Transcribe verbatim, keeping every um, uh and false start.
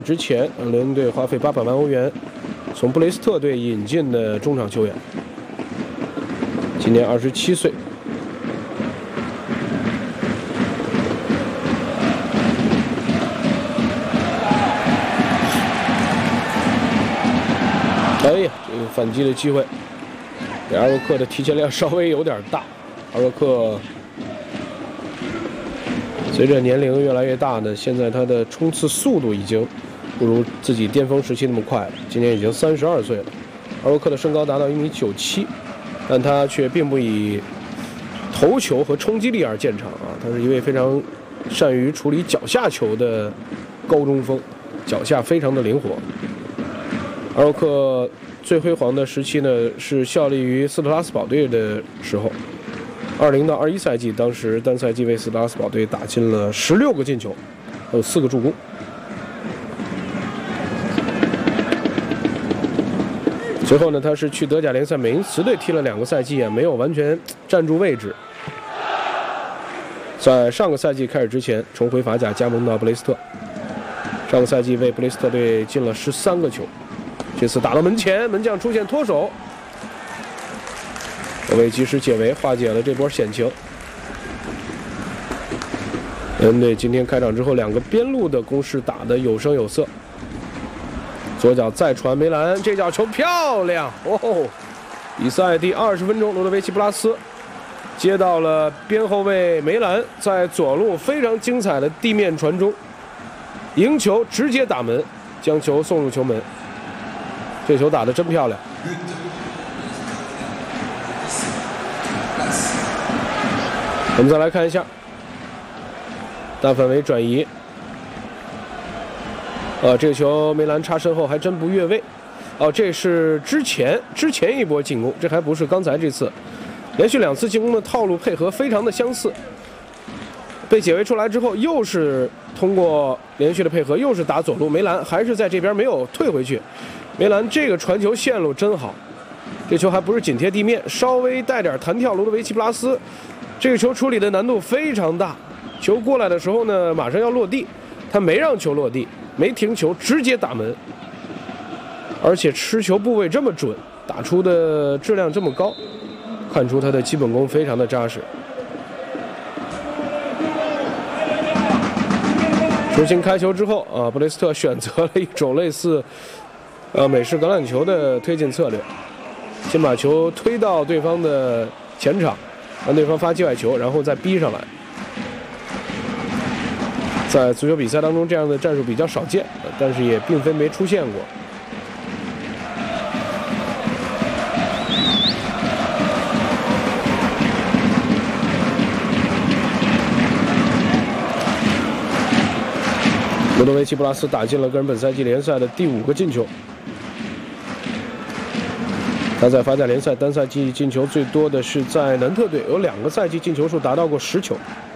之前，伦敦队花费八百万欧元从布雷斯特队引进的中场球员，今年二十七岁。哎呀，这个反击的机会，给阿若克的提前量稍微有点大。阿若克随着年龄越来越大呢，现在他的冲刺速度已经不如自己巅峰时期那么快了。今年已经三十二岁了，阿若克的身高达到一米九七，但他却并不以头球和冲击力而见长啊。他是一位非常善于处理脚下球的高中锋，脚下非常的灵活。阿若克最辉煌的时期呢，是效力于斯特拉斯堡队的时候，二零到二一赛季，当时单赛季为斯特拉斯堡队打进了十六个进球，还有四个助攻。随后呢，他是去德甲联赛美因茨队踢了两个赛季啊，没有完全站住位置。在上个赛季开始之前，重回法甲加盟到布雷斯特，上个赛季为布雷斯特队进了十三个球。这次打到门前，门将出现脱手，后卫及时解围，化解了这波险情。恩队今天开场之后，两个边路的攻势打得有声有色。左脚再传梅兰，这脚球漂亮哦！比赛第二十分钟，罗德维奇·布拉斯接到了边后卫梅兰在左路非常精彩的地面传中，迎球直接打门，将球送入球门。这球打得真漂亮。我们再来看一下大范围转移。呃，这个球梅兰插身后还真不越位。哦，这是之前之前一波进攻，这还不是刚才这次。连续两次进攻的套路配合非常的相似。被解围出来之后，又是通过连续的配合，又是打左路，梅兰还是在这边没有退回去。梅兰这个传球线路真好，这球还不是紧贴地面，稍微带点弹跳。罗德维奇·布拉斯这个球处理的难度非常大，球过来的时候呢，马上要落地，他没让球落地，没停球，直接打门，而且持球部位这么准，打出的质量这么高，看出他的基本功非常的扎实。重新开球之后啊，布雷斯特选择了一种类似呃美式橄榄球的推进策略，先把球推到对方的前场，让对方发界外球，然后再逼上来。在足球比赛当中，这样的战术比较少见，但是也并非没出现过。罗德维奇·布拉斯打进了个人本赛季联赛的第五个进球。他在法甲联赛单赛季进球最多的是在南特队，有两个赛季进球数达到过十球。